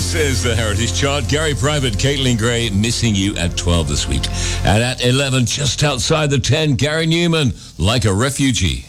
This is the Heritage Chart. Gary Private, Caitlin Gray, Missing You at 12 this week. And at 11, just outside the 10, Gary Newman, Like a Refugee.